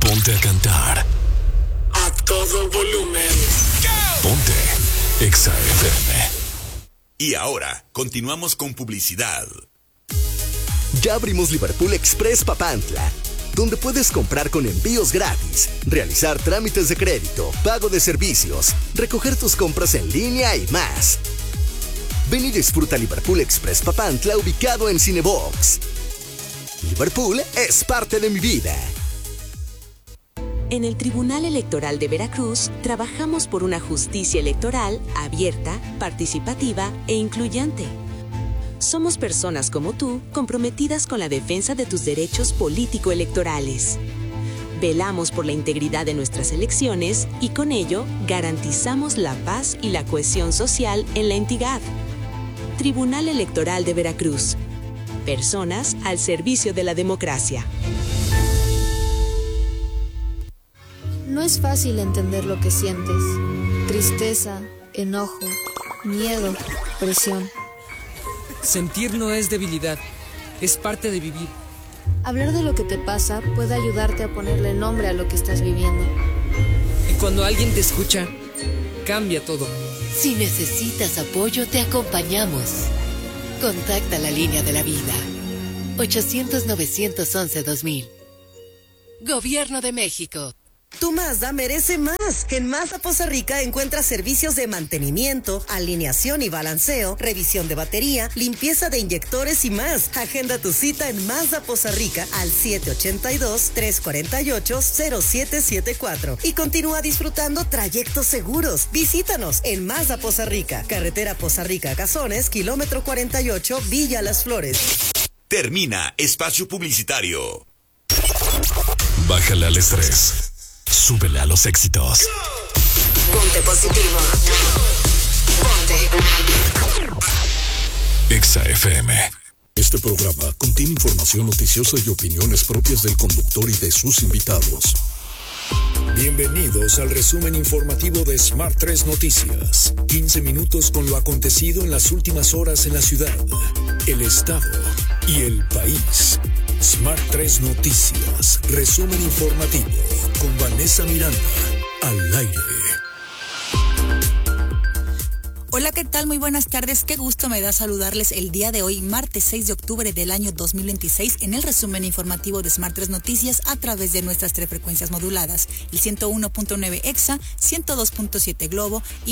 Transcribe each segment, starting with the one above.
Ponte a cantar. A todo volumen. Ponte Exa FM. Y ahora, continuamos con publicidad. Ya abrimos Liverpool Express Papantla, donde puedes comprar con envíos gratis, realizar trámites de crédito, pago de servicios, recoger tus compras en línea y más. Ven y disfruta Liverpool Express Papantla, ubicado en Cinebox. Liverpool es parte de mi vida. En el Tribunal Electoral de Veracruz trabajamos por una justicia electoral abierta, participativa e incluyente. Somos personas como tú, comprometidas con la defensa de tus derechos político-electorales. Velamos por la integridad de nuestras elecciones y con ello garantizamos la paz y la cohesión social en la entidad. Tribunal Electoral de Veracruz. Personas al servicio de la democracia. No es fácil entender lo que sientes. Tristeza, enojo, miedo, presión. Sentir no es debilidad, es parte de vivir. Hablar de lo que te pasa puede ayudarte a ponerle nombre a lo que estás viviendo. Y cuando alguien te escucha, cambia todo. Si necesitas apoyo, te acompañamos. Contacta la línea de la vida. 800-911-2000. Gobierno de México. Tu Mazda merece más. En Mazda Poza Rica encuentras servicios de mantenimiento, alineación y balanceo, revisión de batería, limpieza de inyectores y más. Agenda tu cita en Mazda Poza Rica al 782-348-0774 y continúa disfrutando trayectos seguros. Visítanos en Mazda Poza Rica, carretera Poza Rica Cazones, kilómetro 48, Villa Las Flores. Termina espacio publicitario. Bájale al estrés. Súbele a los éxitos. Ponte positivo. Ponte. Exa FM. Este programa contiene información noticiosa y opiniones propias del conductor y de sus invitados. Bienvenidos al resumen informativo de Smart 3 Noticias. 15 minutos con lo acontecido en las últimas horas en la ciudad, el estado y el país. Smart 3 Noticias, resumen informativo con Vanessa Miranda, al aire. Hola, ¿qué tal? Muy buenas tardes. Qué gusto me da saludarles el día de hoy, martes 6 de octubre del año 2026, en el resumen informativo de Smart 3 Noticias a través de nuestras 3 frecuencias moduladas, el 101.9 EXA, 102.7 Globo y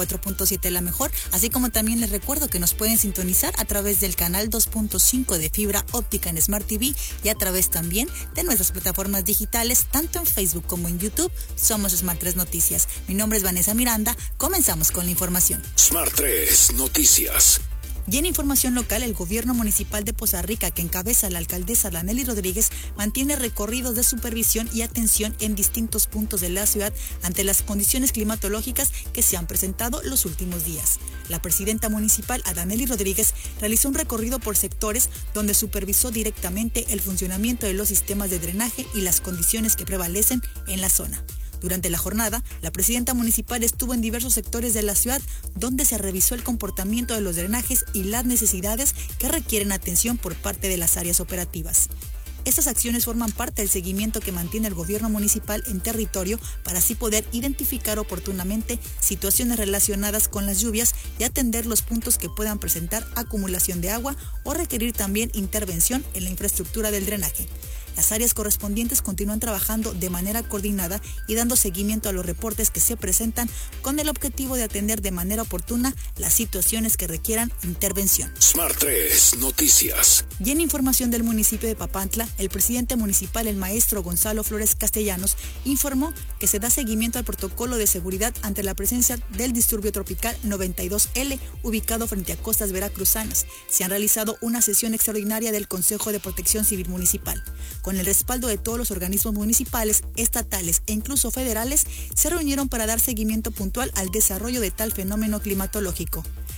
94.7 La Mejor, así como también les recuerdo que nos pueden sintonizar a través del canal 2.5 de fibra óptica en Smart TV y a través también de nuestras plataformas digitales, tanto en Facebook como en YouTube. Somos Smart 3 Noticias. Mi nombre es Vanessa Miranda. Comenzamos con la información. Smart 3 Noticias. Y en información local, el gobierno municipal de Poza Rica, que encabeza la alcaldesa Danely Rodríguez, mantiene recorridos de supervisión y atención en distintos puntos de la ciudad ante las condiciones climatológicas que se han presentado los últimos días. La presidenta municipal, Danely Rodríguez, realizó un recorrido por sectores donde supervisó directamente el funcionamiento de los sistemas de drenaje y las condiciones que prevalecen en la zona. Durante la jornada, la presidenta municipal estuvo en diversos sectores de la ciudad donde se revisó el comportamiento de los drenajes y las necesidades que requieren atención por parte de las áreas operativas. Estas acciones forman parte del seguimiento que mantiene el gobierno municipal en territorio para así poder identificar oportunamente situaciones relacionadas con las lluvias y atender los puntos que puedan presentar acumulación de agua o requerir también intervención en la infraestructura del drenaje. Las áreas correspondientes continúan trabajando de manera coordinada y dando seguimiento a los reportes que se presentan con el objetivo de atender de manera oportuna las situaciones que requieran intervención. Smart 3 Noticias. Y en información del municipio de Papantla, el presidente municipal, el maestro Gonzalo Flores Castellanos, informó que se da seguimiento al protocolo de seguridad ante la presencia del disturbio tropical 92L, ubicado frente a costas veracruzanas. Se han realizado una sesión extraordinaria del Consejo de Protección Civil Municipal. Con el respaldo de todos los organismos municipales, estatales e incluso federales, se reunieron para dar seguimiento puntual al desarrollo de tal fenómeno climatológico.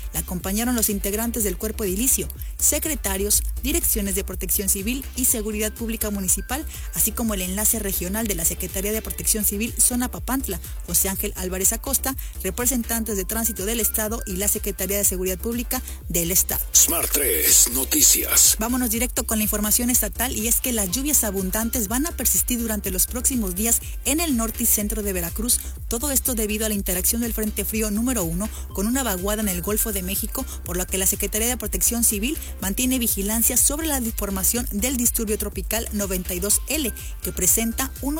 la acompañaron los integrantes del cuerpo edilicio, secretarios, direcciones de Protección Civil y Seguridad Pública Municipal, así como el enlace regional de la Secretaría de Protección Civil Zona Papantla, José Ángel Álvarez Acosta, representantes de Tránsito del Estado y la Secretaría de Seguridad Pública del Estado. Smart 3 Noticias. Vámonos directo con la información estatal, y es que las lluvias abundantes van a persistir durante los próximos días en el norte y centro de Veracruz. Todo esto debido a la interacción del Frente Frío número 1 con una vaguada en el Golfo de México, por lo que la Secretaría de Protección Civil mantiene vigilancia sobre la formación del disturbio tropical 92L, que presenta un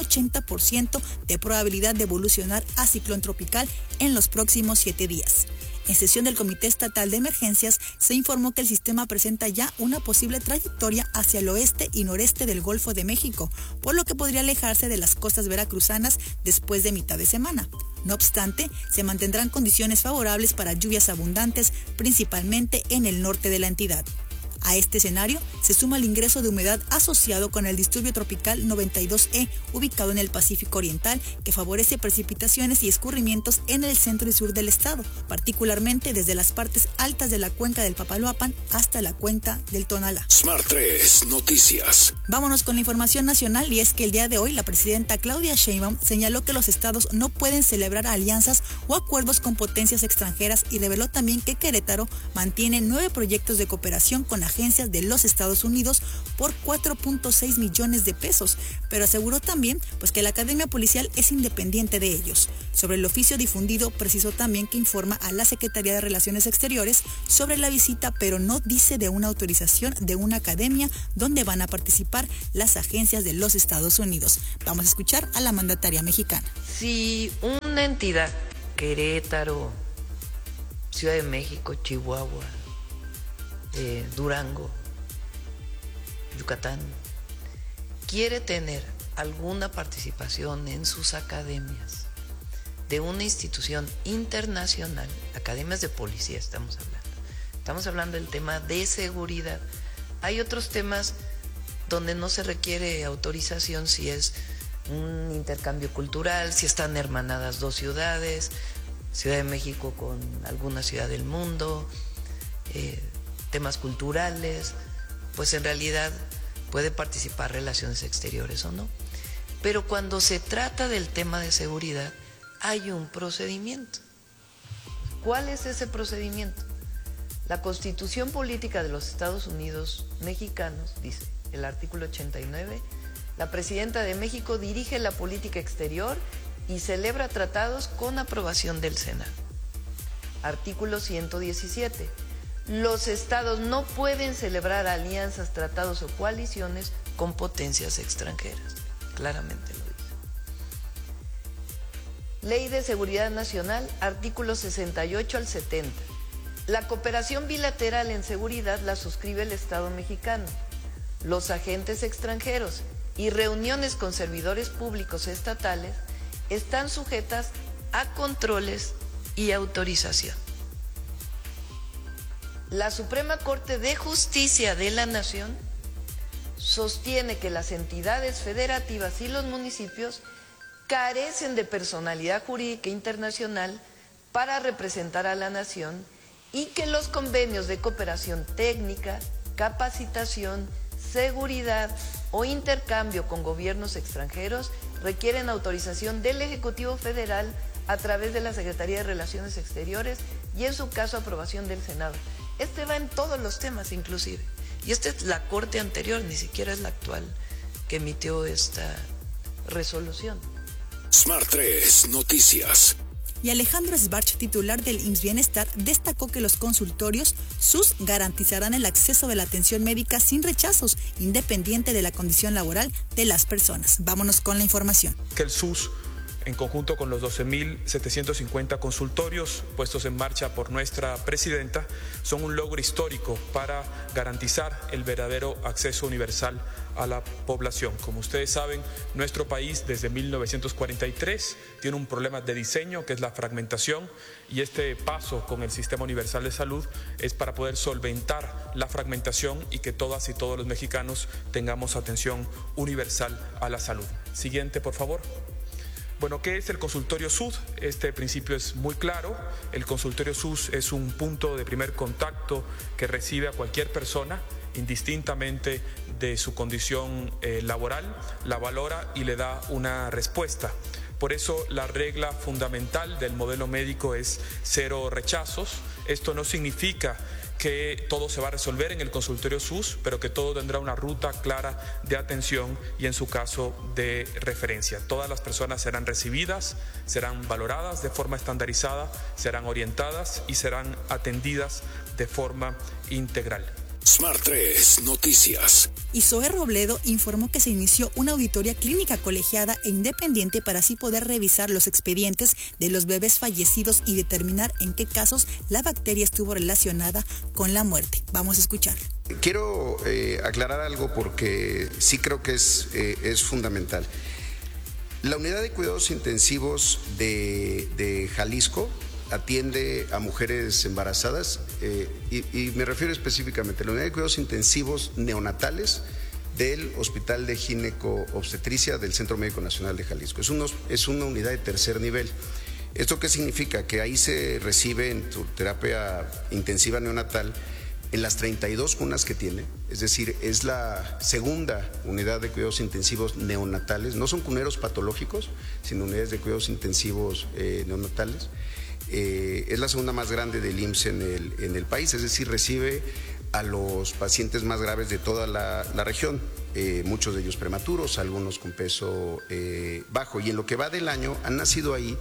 80% de probabilidad de evolucionar a ciclón tropical en los próximos 7 días. En sesión del Comité Estatal de Emergencias, se informó que el sistema presenta ya una posible trayectoria hacia el oeste y noreste del Golfo de México, por lo que podría alejarse de las costas veracruzanas después de mitad de semana. No obstante, se mantendrán condiciones favorables para lluvias abundantes, principalmente en el norte de la entidad. A este escenario se suma el ingreso de humedad asociado con el disturbio tropical 92E, ubicado en el Pacífico Oriental, que favorece precipitaciones y escurrimientos en el centro y sur del estado, particularmente desde las partes altas de la cuenca del Papaloapan hasta la cuenca del Tonalá. Smart 3 Noticias. Vámonos con la información nacional, y es que el día de hoy la presidenta Claudia Sheinbaum señaló que los estados no pueden celebrar alianzas o acuerdos con potencias extranjeras, y reveló también que Querétaro mantiene 9 proyectos de cooperación con agencias de los Estados Unidos por 4.6 millones de pesos, pero aseguró también que la Academia Policial es independiente de ellos. Sobre el oficio difundido, precisó también que informa a la Secretaría de Relaciones Exteriores sobre la visita, pero no dice de una autorización de una academia donde van a participar las agencias de los Estados Unidos. Vamos a escuchar a la mandataria mexicana. Si una entidad, Querétaro, Ciudad de México, Chihuahua, Durango, Yucatán, quiere tener alguna participación en sus academias de una institución internacional, academias de policía estamos hablando del tema de seguridad. Hay otros temas donde no se requiere autorización, si es un intercambio cultural, si están hermanadas 2 ciudades, Ciudad de México con alguna ciudad del mundo, temas culturales, pues en realidad puede participar Relaciones Exteriores o no. Pero cuando se trata del tema de seguridad, hay un procedimiento. ¿Cuál es ese procedimiento? La Constitución Política de los Estados Unidos Mexicanos dice, el artículo 89, la Presidenta de México dirige la política exterior y celebra tratados con aprobación del Senado. Artículo 117. Los estados no pueden celebrar alianzas, tratados o coaliciones con potencias extranjeras. Claramente lo dice. Ley de Seguridad Nacional, artículos 68 al 70. La cooperación bilateral en seguridad la suscribe el Estado mexicano. Los agentes extranjeros y reuniones con servidores públicos estatales están sujetas a controles y autorización. La Suprema Corte de Justicia de la Nación sostiene que las entidades federativas y los municipios carecen de personalidad jurídica internacional para representar a la nación y que los convenios de cooperación técnica, capacitación, seguridad o intercambio con gobiernos extranjeros requieren autorización del Ejecutivo Federal a través de la Secretaría de Relaciones Exteriores y en su caso aprobación del Senado. Este va en todos los temas inclusive. Y esta es la Corte anterior, ni siquiera es la actual que emitió esta resolución. Smart 3 Noticias. Y Alejandro Sbarch, titular del IMSS Bienestar, destacó que los consultorios SUS garantizarán el acceso de la atención médica sin rechazos, independiente de la condición laboral de las personas. Vámonos con la información. Que el SUS, en conjunto con los 12.750 consultorios puestos en marcha por nuestra presidenta, son un logro histórico para garantizar el verdadero acceso universal a la población. Como ustedes saben, nuestro país desde 1943 tiene un problema de diseño que es la fragmentación, y este paso con el Sistema Universal de Salud es para poder solventar la fragmentación y que todas y todos los mexicanos tengamos atención universal a la salud. Siguiente, por favor. Bueno, ¿qué es el consultorio SUD? Este principio es muy claro. El consultorio SUD es un punto de primer contacto que recibe a cualquier persona, indistintamente de su condición laboral, la valora y le da una respuesta. Por eso la regla fundamental del modelo médico es 0 rechazos. Esto no significa que todo se va a resolver en el consultorio SUS, pero que todo tendrá una ruta clara de atención y en su caso de referencia. Todas las personas serán recibidas, serán valoradas de forma estandarizada, serán orientadas y serán atendidas de forma integral. Smart 3 Noticias. Y Zoe Robledo informó que se inició una auditoría clínica colegiada e independiente para así poder revisar los expedientes de los bebés fallecidos y determinar en qué casos la bacteria estuvo relacionada con la muerte. Vamos a escuchar. Quiero aclarar algo porque sí creo que es fundamental. La unidad de cuidados intensivos de Jalisco atiende a mujeres embarazadas y me refiero específicamente a la unidad de cuidados intensivos neonatales del Hospital de Gineco-Obstetricia del Centro Médico Nacional de Jalisco. Es una unidad de tercer nivel. ¿Esto qué significa? Que ahí se recibe en su terapia intensiva neonatal en las 32 cunas que tiene, es decir, es la segunda unidad de cuidados intensivos neonatales, no son cuneros patológicos, sino unidades de cuidados intensivos neonatales. Es la segunda más grande del IMSS en el país, es decir, recibe a los pacientes más graves de toda la región, muchos de ellos prematuros, algunos con peso bajo, y en lo que va del año han nacido ahí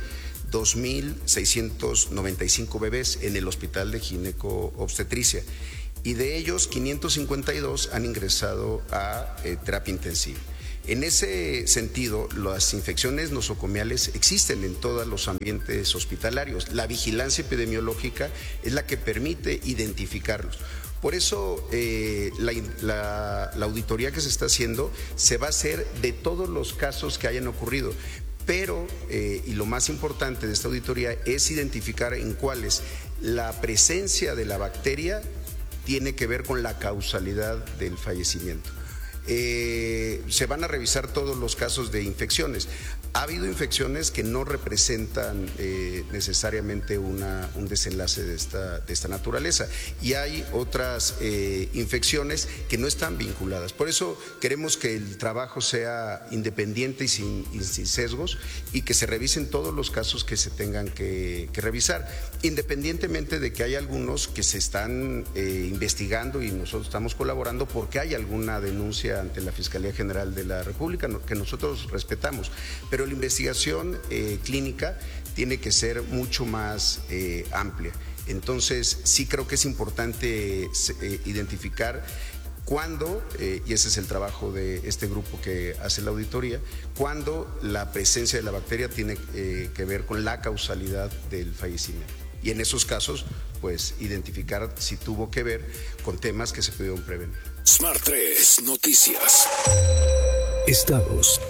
2.695 bebés en el Hospital de Gineco-Obstetricia, y de ellos 552 han ingresado a terapia intensiva. En ese sentido, las infecciones nosocomiales existen en todos los ambientes hospitalarios. La vigilancia epidemiológica es la que permite identificarlos. Por eso la auditoría que se está haciendo se va a hacer de todos los casos que hayan ocurrido. Pero, y lo más importante de esta auditoría es identificar en cuáles la presencia de la bacteria tiene que ver con la causalidad del fallecimiento. Se van a revisar todos los casos de infecciones. Ha habido infecciones que no representan necesariamente un desenlace de esta naturaleza, y hay otras infecciones que no están vinculadas. Por eso queremos que el trabajo sea independiente y sin sesgos, y que se revisen todos los casos que se tengan que revisar, independientemente de que hay algunos que se están investigando y nosotros estamos colaborando porque hay alguna denuncia ante la Fiscalía General de la República que nosotros respetamos, pero la investigación clínica tiene que ser mucho más amplia. Entonces sí creo que es importante identificar cuándo, y ese es el trabajo de este grupo que hace la auditoría, cuándo la presencia de la bacteria tiene que ver con la causalidad del fallecimiento. Y en esos casos, pues identificar si tuvo que ver con temas que se pudieron prevenir. Smart 3 Noticias. Estados.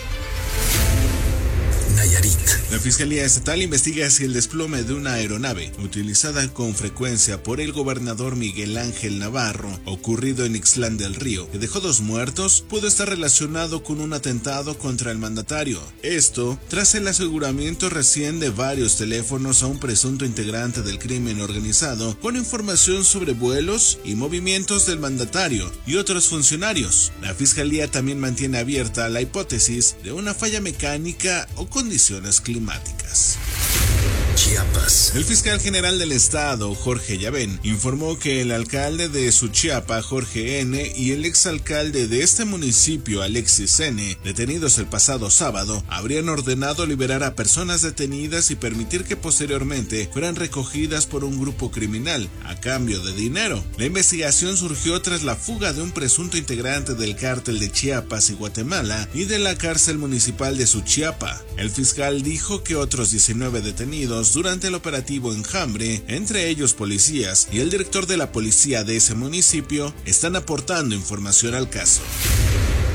Nayarit. La Fiscalía Estatal investiga si el desplome de una aeronave utilizada con frecuencia por el gobernador Miguel Ángel Navarro, ocurrido en Ixtlán del Río, que dejó 2 muertos, pudo estar relacionado con un atentado contra el mandatario. Esto tras el aseguramiento recién de varios teléfonos a un presunto integrante del crimen organizado con información sobre vuelos y movimientos del mandatario y otros funcionarios. La Fiscalía también mantiene abierta la hipótesis de una falla mecánica o condiciones climáticas. Chiapas. El fiscal general del estado, Jorge Llavén, informó que el alcalde de Suchiapa, Jorge N., y el exalcalde de este municipio, Alexis N., detenidos el pasado sábado, habrían ordenado liberar a personas detenidas y permitir que posteriormente fueran recogidas por un grupo criminal a cambio de dinero. La investigación surgió tras la fuga de un presunto integrante del cártel de Chiapas y Guatemala y de la cárcel municipal de Suchiapa. El fiscal dijo que otros 19 detenidos durante el operativo Enjambre, entre ellos policías y el director de la policía de ese municipio, están aportando información al caso.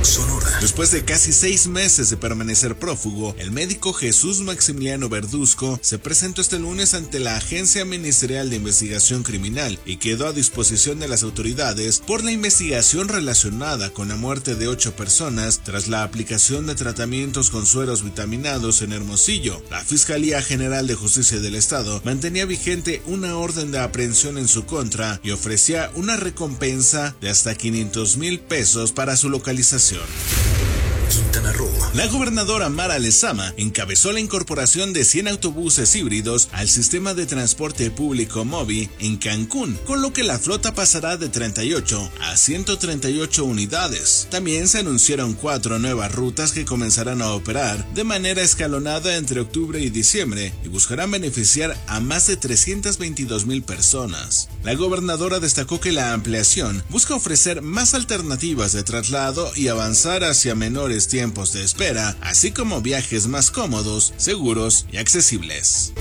Sonora. Después de casi 6 meses de permanecer prófugo, el médico Jesús Maximiliano Verduzco se presentó este lunes ante la Agencia Ministerial de Investigación Criminal y quedó a disposición de las autoridades por la investigación relacionada con la muerte de 8 personas tras la aplicación de tratamientos con sueros vitaminados en Hermosillo. La Fiscalía General de Justicia del Estado mantenía vigente una orden de aprehensión en su contra y ofrecía una recompensa de hasta 500,000 pesos para su localización. Quintana Roo. La gobernadora Mara Lezama encabezó la incorporación de 100 autobuses híbridos al sistema de transporte público MOVI en Cancún, con lo que la flota pasará de 38 a 138 unidades. También se anunciaron 4 nuevas rutas que comenzarán a operar de manera escalonada entre octubre y diciembre y buscarán beneficiar a más de 322,000 personas. La gobernadora destacó que la ampliación busca ofrecer más alternativas de traslado y avanzar hacia menores tiempos de espera, así como viajes más cómodos, seguros y accesibles.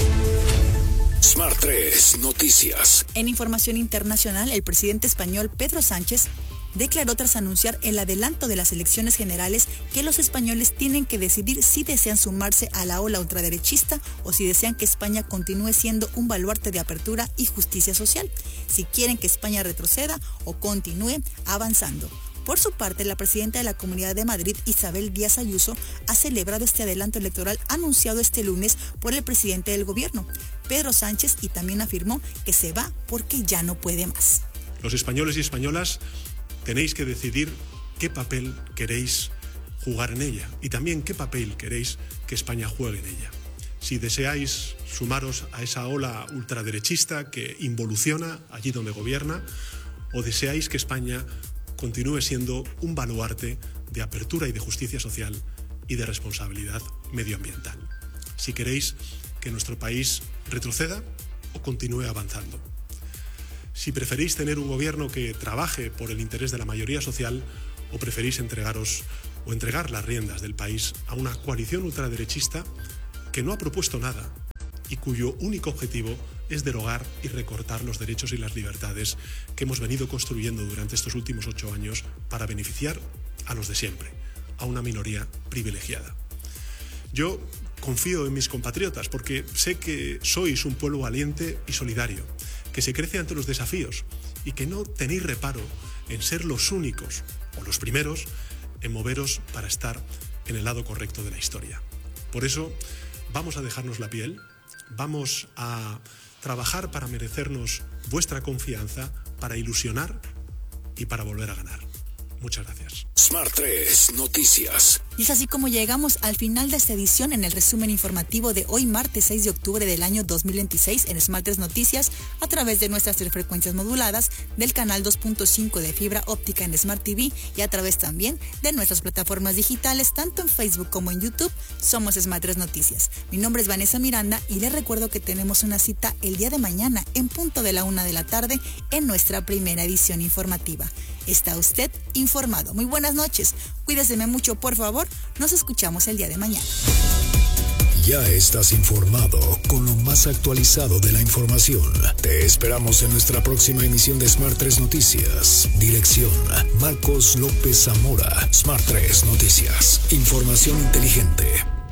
Smart 3 Noticias. En información internacional, el presidente español Pedro Sánchez declaró tras anunciar el adelanto de las elecciones generales que los españoles tienen que decidir si desean sumarse a la ola ultraderechista o si desean que España continúe siendo un baluarte de apertura y justicia social, si quieren que España retroceda o continúe avanzando. Por su parte, la presidenta de la Comunidad de Madrid, Isabel Díaz Ayuso, ha celebrado este adelanto electoral anunciado este lunes por el presidente del gobierno, Pedro Sánchez, y también afirmó que se va porque ya no puede más. Los españoles y españolas tenéis que decidir qué papel queréis jugar en ella y también qué papel queréis que España juegue en ella. Si deseáis sumaros a esa ola ultraderechista que involuciona allí donde gobierna, o deseáis que España continúe siendo un baluarte de apertura y de justicia social y de responsabilidad medioambiental. Si queréis que nuestro país retroceda o continúe avanzando. Si preferís tener un gobierno que trabaje por el interés de la mayoría social o preferís entregar las riendas del país a una coalición ultraderechista que no ha propuesto nada y cuyo único objetivo es derogar y recortar los derechos y las libertades que hemos venido construyendo durante estos últimos 8 años para beneficiar a los de siempre, a una minoría privilegiada. Yo confío en mis compatriotas porque sé que sois un pueblo valiente y solidario, que se crece ante los desafíos y que no tenéis reparo en ser los únicos o los primeros en moveros para estar en el lado correcto de la historia. Por eso vamos a dejarnos la piel, vamos a trabajar para merecernos vuestra confianza, para ilusionar y para volver a ganar. Muchas gracias. Smart 3 Noticias. Y es así como llegamos al final de esta edición en el resumen informativo de hoy, martes 6 de octubre del año 2026 en Smart 3 Noticias, a través de nuestras 3 frecuencias moduladas, del canal 2.5 de fibra óptica en Smart TV y a través también de nuestras plataformas digitales, tanto en Facebook como en YouTube. Somos Smart 3 Noticias. Mi nombre es Vanessa Miranda y les recuerdo que tenemos una cita el día de mañana en punto de la 1 de la tarde en nuestra primera edición informativa. Está usted informado. Muy buenas noches. Cuídese mucho, por favor. Nos escuchamos el día de mañana. Ya estás informado con lo más actualizado de la información. Te esperamos en nuestra próxima emisión de Smart 3 Noticias. Dirección: Marcos López Zamora. Smart 3 Noticias. Información inteligente.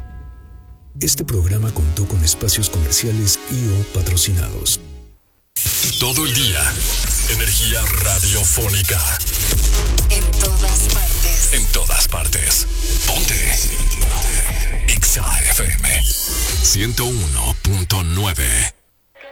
Este programa contó con espacios comerciales y o patrocinados. Todo el día, energía radiofónica. En todas partes. En todas partes. Ponte. XAFM 101.9.